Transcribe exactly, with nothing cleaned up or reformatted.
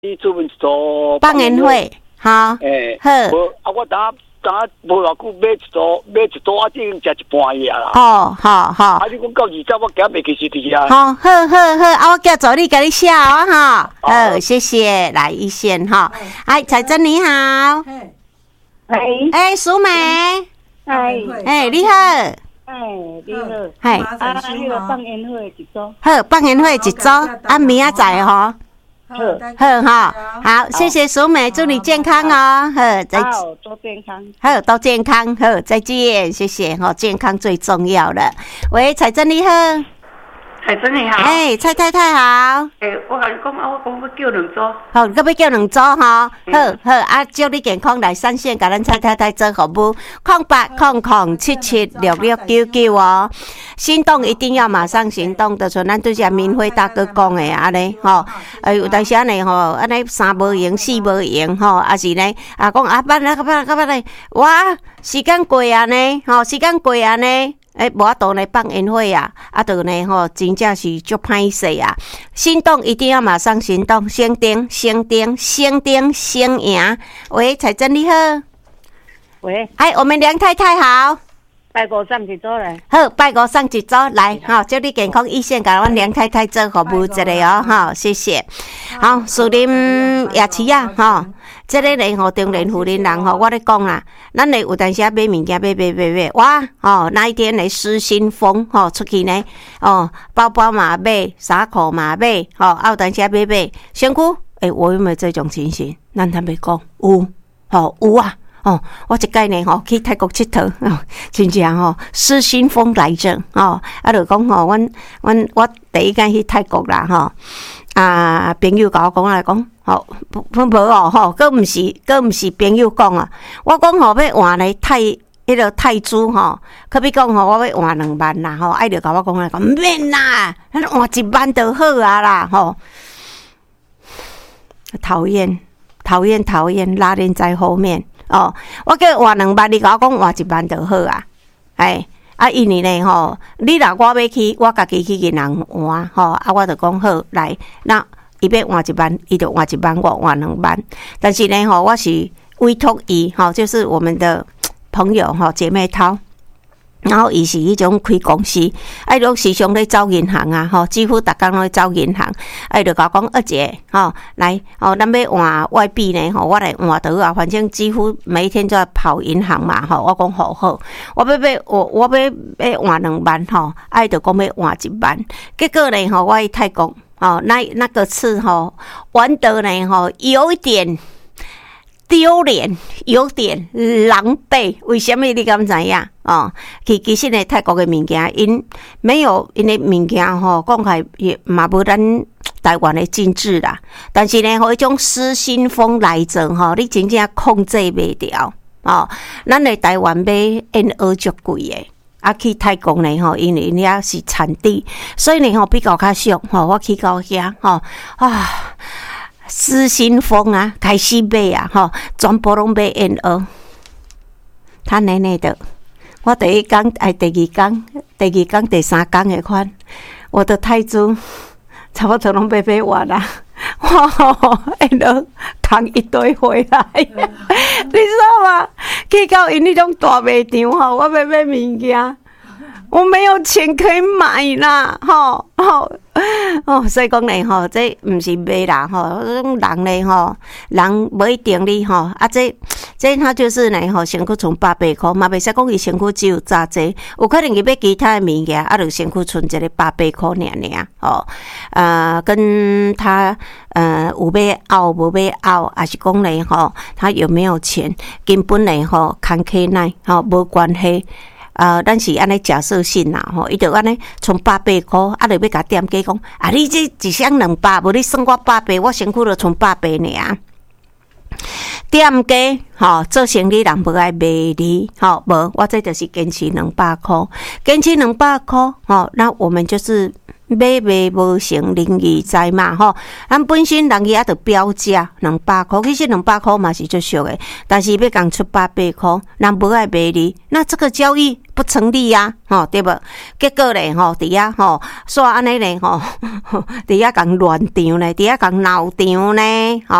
你做文一组放烟火，好， 诶， 好， 啊，我当当无偌久买一组，买一组啊，已经食一半夜啦。 哦，好好。 啊，你讲到二十，我今袂去是伫啊。 好，好，好，好，啊，我叫助理给你写哦，哈。好，谢谢，来一线哈。哎，彩珍你好。 哎， 哎，淑美。 哎， 哎，你好。 哎，你好。 哎， 啊，那个放烟火一组。 好，放烟火一组，啊，明仔载吼。好，好哈，好，谢谢淑美，祝你健康哦。好，再好，多健康。 好，都健康。好，再见，谢谢哈，健康最重要了。喂，彩珍你好。 彩珍你好。 哎，蔡太太好。 哎，我甲你讲啊，我讲要叫两组。 好，搁要叫两组哈。好好啊，祝你健康来三线，甲咱蔡太太做服务。空八空空七七六六九九哦。行动一定要马上行动，就像咱对只明辉大哥讲的安尼吼。哎，有当时安尼吼，安尼三无用四无用吼，啊是呢啊讲啊办啦，办啦，办啦，哇，时间过啊呢，吼，时间过啊呢。诶，无法度呢放烟火啊，啊，就呢吼，真正是足歹势啊！行动一定要马上行动，先定，先定，先定，先赢。喂，彩珍你好。 喂， 哎，我们梁太太好。 拜五送一组来。 好，拜五送一组来，哈，祝你健康一线，甲阮梁太太做服务一下哦，哈，谢谢。好，树林夜市啊，哈。这个呢，吼，中年妇人人吼，我咧讲啦，咱咧有当时买物件买买买买，哇，哦，那一天咧失心疯，吼，出去呢，哦，包包嘛买，衫裤嘛买，吼，啊有当时买买，身躯，诶，我有没有这种情形？咱坦白讲，有，吼，有啊。哦，我一摆呢吼去泰国佚佗，哦，真正吼失心疯来症哦，啊，就讲吼，阮阮我第一间去泰国啦吼，啊，朋友甲我讲来讲，吼，无无哦吼，佫毋是佫毋是朋友讲啊，我讲吼要换来泰迄个泰铢吼，可比讲吼我要换两万啦吼，爱就甲我讲来讲，毋免啦，咱换一万就好啊啦吼，讨厌讨厌讨厌，拉链在后面。哦，我叫换两万，你甲我讲换一万就好啊！哎，啊，因为呢吼，你若我要去，我家己去给人换吼，啊，我就讲好来，那伊要换一万，伊就换一万，我换两万。但是呢吼，我是委托伊吼，就是我们的朋友吼，姐妹淘。然后伊是迄种开公司，哎，拢时常咧走银行啊，吼，几乎逐工拢咧走银行，哎，就甲我讲二姐，吼，来，哦，咱要换外币呢，吼，我来换得啊，反正几乎每一天都要跑银行嘛，吼，我讲好好，我要要我我要要换两万，吼，哎，就讲要换一万，结果呢，吼，我去泰国，哦，那那个次吼玩得呢，吼，有一点。丢脸，有点狼狈。为什么你敢知影？哦，其其实呢，泰国的物件，因没有因的物件吼，讲起也嘛无咱台湾的精致啦。但是呢，吼，迄种失心疯来症吼，你真正控制袂了哦。咱的台湾买烟盒足贵的。啊，去泰国呢吼，因为因遐是产地，所以呢吼比较较俗吼。我去到遐吼啊。失心疯啊，开始买啊，吼，全部拢买烟盒，他奶奶的。我第一天、哎，第二天、第二天、第三天的款，我的泰铢差不多拢买买完啦。哇吼，烟盒扛一堆回来，你知道吗？去到因迄种大卖场吼，我要买物件。我没有钱可以买啦，吼吼哦，所以讲呢，吼，这毋是买啦，吼，种人呢，吼，人无一定哩，吼，啊，这这他就是呢，吼，身躯剩百八箍，嘛袂使讲伊身躯只有偌济，有可能伊买其他的物件，啊，就身躯剩一个百八箍尔尔，吼，呃，跟他呃有买拗无买拗，还是讲呢，吼，他有没有钱，根本呢，吼，看起来，吼，无关系。呃，咱是安尼假设性啦，吼，伊就安尼从百八箍，啊，就要甲店家讲，啊，你这一箱两百，无你算我百八，我身躯就从百八尔。店家吼做生意人无爱卖你，吼无，我这就是坚持两百箍，坚持两百箍，吼，那我们就是买卖无成，仁义在嘛吼。咱本身人伊也着标价两百块，其实两百块嘛是足俗诶，但是要共出八百块，人无爱买你，那这个交易不成立呀、啊，吼对无？结果咧吼，伫遐吼，煞安尼咧吼，伫遐共乱场咧，伫遐共闹场咧，吼。